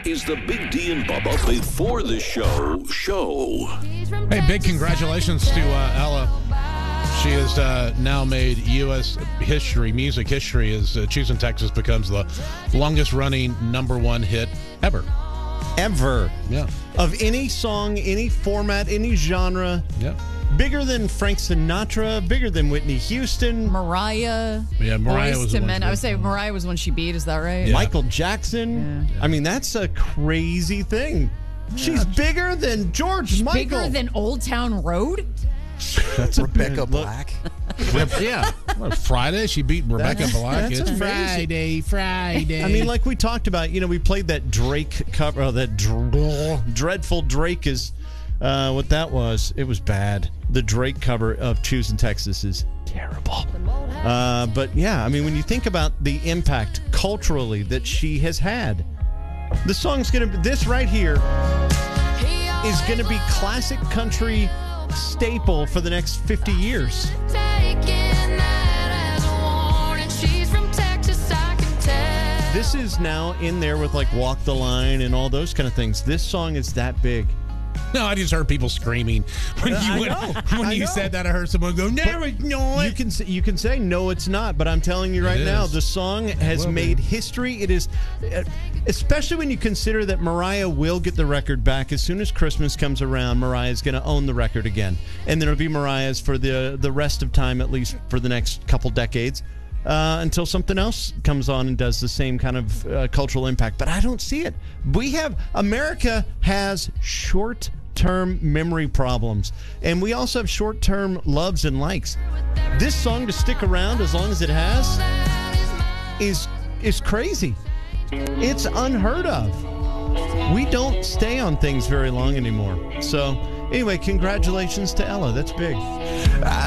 is the Big D and Bubba before the show. Hey, big congratulations to Ella. She has now made U.S. history, music history, as Choosing Texas becomes the longest-running #1 hit ever. Ever. Yeah. Of any song, any format, any genre. Yeah. Bigger than Frank Sinatra, bigger than Whitney Houston. Mariah. Yeah, Mariah Boyz was II the one. Men. I would say Mariah was when she beat. Is that right? Yeah. Michael Jackson. Yeah. I mean, that's a crazy thing. She's bigger than George Michael. Bigger than Old Town Road? That's Rebecca Black. Yeah. What, Friday, she beat Rebecca Black. that's It's amazing. Friday. I mean, like we talked about, we played that Drake cover, that dreadful Drake is what that was. It was bad. The Drake cover of Choosing Texas is terrible. But yeah, I mean, when you think about the impact culturally that she has had, the song's this right here is going to be classic country staple for the next 50 years. This is now in there with like Walk the Line and all those kind of things. This song is that big. No, I just heard people screaming when you said that. I heard someone go, "No, it's not." You can say no, it's not. But I'm telling you right now, the song has made history. It is, especially when you consider that Mariah will get the record back as soon as Christmas comes around. Mariah is going to own the record again, and then it'll be Mariah's for the rest of time, at least for the next couple decades. Until something else comes on and does the same kind of cultural impact. But I don't see it. America has short-term memory problems. And we also have short-term loves and likes. This song to stick around as long as it has is crazy. It's unheard of. We don't stay on things very long anymore. So, anyway, congratulations to Ella. That's big.